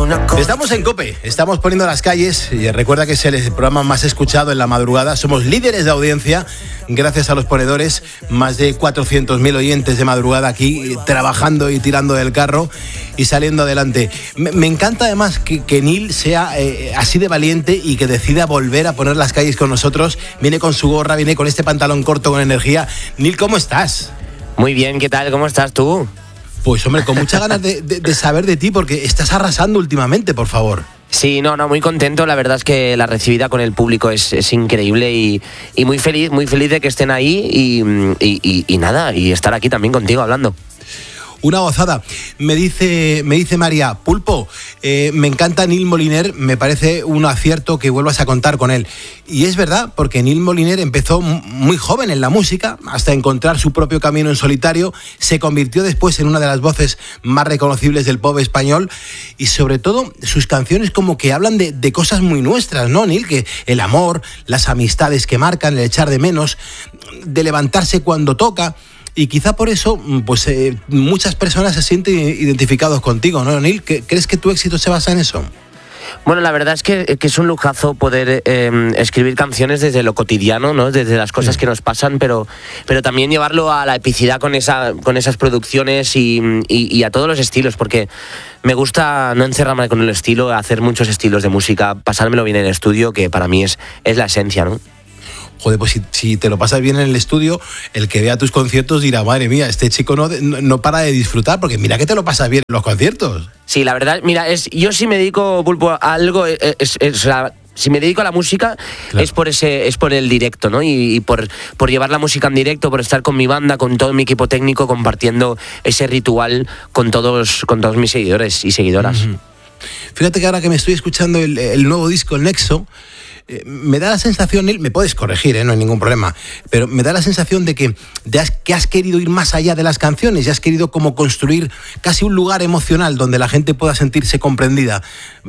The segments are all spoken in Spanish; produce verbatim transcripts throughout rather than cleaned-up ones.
una cosa. Estamos en COPE, estamos poniendo las calles y recuerda que es el programa más escuchado en la madrugada. Somos líderes de audiencia gracias a los ponedores, más de cuatrocientos mil oyentes de madrugada aquí trabajando y tirando del carro y saliendo adelante. Me, me encanta además que, que Neil sea eh, así de valiente y que decida volver a poner las calles con nosotros. Viene con su gorra, viene con este pantalón corto con energía. Neil, ¿cómo estás? Muy bien, ¿qué tal? ¿Cómo estás tú? Pues hombre, con muchas ganas de, de, de saber de ti, porque estás arrasando últimamente, por favor. Sí, no, no, muy contento. La verdad es que la recibida con el público es, es increíble y, y muy feliz, muy feliz de que estén ahí y, y, y, y nada, y estar aquí también contigo hablando. Una gozada. Me dice, me dice María, Pulpo, eh, me encanta Neil Moliner, me parece un acierto que vuelvas a contar con él. Y es verdad, porque Neil Moliner empezó muy joven en la música, hasta encontrar su propio camino en solitario, se convirtió después en una de las voces más reconocibles del pop español y sobre todo sus canciones como que hablan de, de cosas muy nuestras, ¿no, Neil? Que el amor, las amistades que marcan, el echar de menos, de levantarse cuando toca. Y quizá por eso, pues eh, muchas personas se sienten identificados contigo, ¿no, Neil? ¿Crees que tu éxito se basa en eso? Bueno, la verdad es que, que es un lujazo poder eh, escribir canciones desde lo cotidiano, ¿no? Desde las cosas sí. que nos pasan, pero, pero también llevarlo a la epicidad con, esa, con esas producciones y, y, y a todos los estilos, porque me gusta no encerrarme con el estilo, hacer muchos estilos de música, pasármelo bien en el estudio, que para mí es, es la esencia, ¿no? Joder, pues si, si te lo pasas bien en el estudio, el que vea tus conciertos dirá, madre mía, este chico no, no, no para de disfrutar, porque mira que te lo pasas bien en los conciertos. Sí, la verdad, mira, es yo sí me dedico, Pulpo, a algo, es, es, es, o sea, si me dedico a la música, claro. es por ese, es por el directo, ¿no? Y, y por, por llevar la música en directo, por estar con mi banda, con todo mi equipo técnico, compartiendo ese ritual con todos, con todos mis seguidores y seguidoras. Uh-huh. Fíjate que ahora que me estoy escuchando el, el nuevo disco, el Nexo, Eh, me da la sensación, Neil, me puedes corregir, ¿eh? No hay ningún problema, pero me da la sensación de que, de has, que has querido ir más allá de las canciones y has querido como construir casi un lugar emocional donde la gente pueda sentirse comprendida.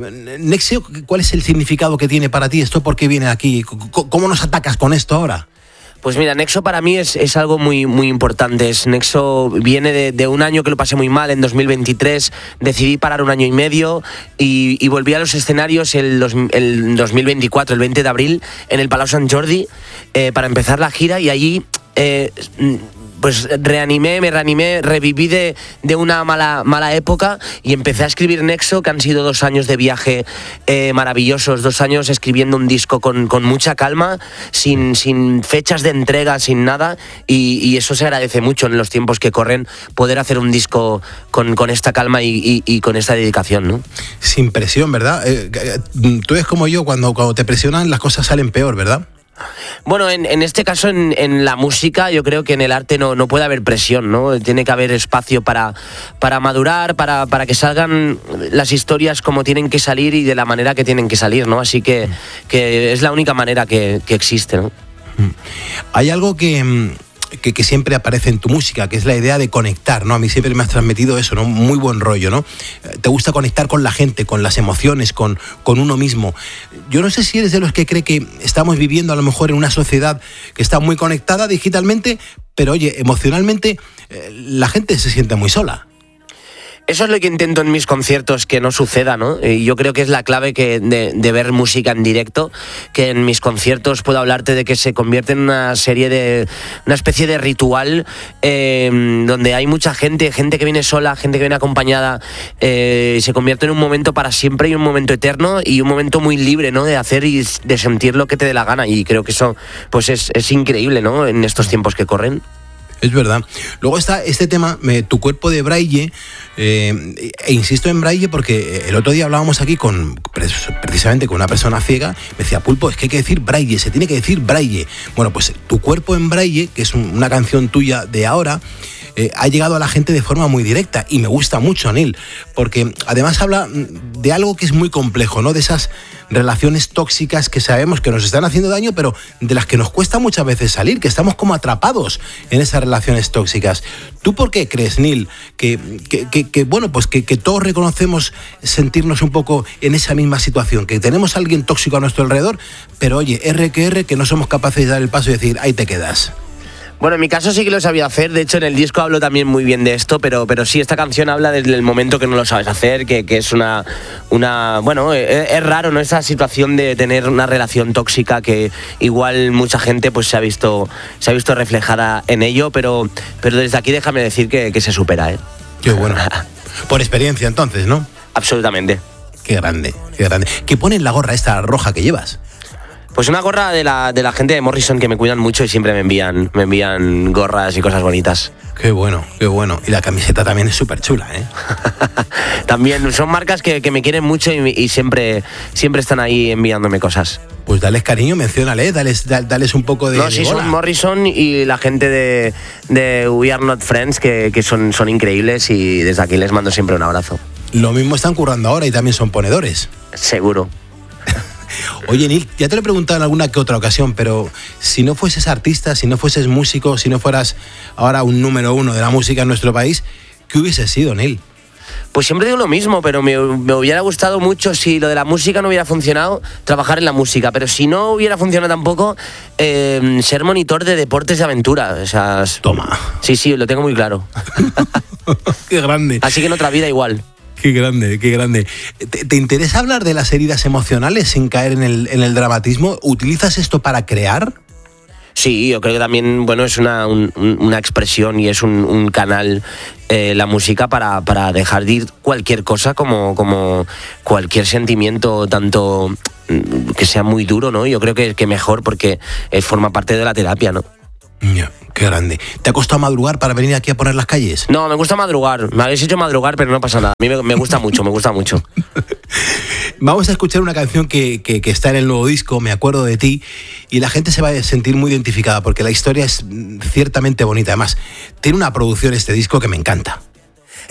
Nexo, ¿cuál es el significado que tiene para ti esto? ¿Por qué viene aquí? ¿Cómo nos atacas con esto ahora? Pues mira, Nexo para mí es, es algo muy, muy importante. Es, Nexo viene de, de un año que lo pasé muy mal, en dos mil veintitrés decidí parar un año y medio y, y volví a los escenarios el, el dos mil veinticuatro, el veinte de abril, en el Palau Sant Jordi, eh, para empezar la gira y allí... Eh, pues reanimé, me reanimé, reviví de, de una mala, mala época y empecé a escribir Nexo, que han sido dos años de viaje eh, maravillosos, dos años escribiendo un disco con, con mucha calma, sin, sin fechas de entrega, sin nada, y, y eso se agradece mucho en los tiempos que corren, poder hacer un disco con, con esta calma y, y, y con esta dedicación, ¿no? Sin presión, ¿verdad? Eh, tú eres como yo, cuando, cuando te presionan las cosas salen peor, ¿verdad? Bueno, en, en este caso, en, en la música, yo creo que en el arte no, no puede haber presión, ¿no? Tiene que haber espacio para, para madurar, para, para que salgan las historias como tienen que salir y de la manera que tienen que salir, ¿no? Así que, que es la única manera que, que existe, ¿no? Hay algo que... Que, que siempre aparece en tu música, que es la idea de conectar, ¿no? A mí siempre me has transmitido eso, ¿no? Muy buen rollo, ¿no? Te gusta conectar con la gente, con las emociones, con, con uno mismo. Yo no sé si eres de los que cree que estamos viviendo a lo mejor en una sociedad que está muy conectada digitalmente, pero oye, emocionalmente eh, la gente se siente muy sola. Eso es lo que intento en mis conciertos, que no suceda, ¿no? Y yo creo que es la clave que de, de ver música en directo, que en mis conciertos puedo hablarte de que se convierte en una serie de... una especie de ritual eh, donde hay mucha gente, gente que viene sola, gente que viene acompañada, eh, se convierte en un momento para siempre y un momento eterno y un momento muy libre, ¿no? De hacer y de sentir lo que te dé la gana, y creo que eso pues es, es increíble, ¿no? En estos tiempos que corren. Es verdad. Luego está este tema, eh, tu cuerpo de Braille, eh, e insisto en Braille porque el otro día hablábamos aquí con precisamente con una persona ciega, me decía, Pulpo, es que hay que decir Braille, se tiene que decir Braille. Bueno, pues tu cuerpo en Braille, que es un, una canción tuya de ahora, eh, ha llegado a la gente de forma muy directa y me gusta mucho, Neil, porque además habla de algo que es muy complejo, ¿no? De esas relaciones tóxicas que sabemos que nos están haciendo daño, pero de las que nos cuesta muchas veces salir, que estamos como atrapados en esas relaciones tóxicas. ¿Tú por qué crees, Neil, que, que, que, que bueno, pues que, que todos reconocemos sentirnos un poco en esa misma situación, que tenemos a alguien tóxico a nuestro alrededor, pero oye, R que R, que no somos capaces de dar el paso y decir, ahí te quedas? Bueno, en mi caso sí que lo sabía hacer, de hecho en el disco hablo también muy bien de esto, pero, pero sí, esta canción habla desde el momento que no lo sabes hacer, que, que es una, una bueno, es, es raro, ¿no? Esa situación de tener una relación tóxica que igual mucha gente pues se ha visto, se ha visto reflejada en ello, pero, pero desde aquí déjame decir que, que se supera, ¿eh? Qué bueno. Por experiencia entonces, ¿no? Absolutamente. Qué grande, qué grande. ¿Qué pone en la gorra esta roja que llevas? Pues una gorra de la, de la gente de Morrison que me cuidan mucho y siempre me envían, me envían gorras y cosas bonitas. Qué bueno, qué bueno. Y la camiseta también es súper chula, ¿eh? También son marcas que, que me quieren mucho y, y siempre, siempre están ahí enviándome cosas. Pues dales cariño, menciónale, dales, dales un poco de... No, sí, son Morrison y la gente de, de We Are Not Friends que, que son, son increíbles y desde aquí les mando siempre un abrazo. Lo mismo están currando ahora y también son ponedores. Seguro. Oye, Neil, ya te lo he preguntado en alguna que otra ocasión, pero si no fueses artista, si no fueses músico, si no fueras ahora un número uno de la música en nuestro país, ¿qué hubieses sido, Neil? Pues siempre digo lo mismo, pero me, me hubiera gustado mucho, si lo de la música no hubiera funcionado, trabajar en la música, pero si no hubiera funcionado tampoco, eh, ser monitor de deportes de aventura. O sea, toma. Sí, sí, lo tengo muy claro. Qué grande. Así que en otra vida igual. Qué grande, qué grande. ¿Te, te interesa hablar de las heridas emocionales sin caer en el, en el dramatismo? ¿Utilizas esto para crear? Sí, yo creo que también, bueno, es una, un, una expresión y es un, un canal, eh, la música, para, para dejar de ir cualquier cosa, como, como cualquier sentimiento, tanto que sea muy duro, ¿no? Yo creo que, que mejor, porque eh, forma parte de la terapia, ¿no? Yeah, qué grande. ¿Te ha costado madrugar para venir aquí a poner las calles? No, me gusta madrugar. Me habéis hecho madrugar, pero no pasa nada. A mí me, me gusta mucho, me gusta mucho. Vamos a escuchar una canción que, que, que está en el nuevo disco, Me acuerdo de ti, y la gente se va a sentir muy identificada porque la historia es ciertamente bonita. Además, tiene una producción este disco que me encanta.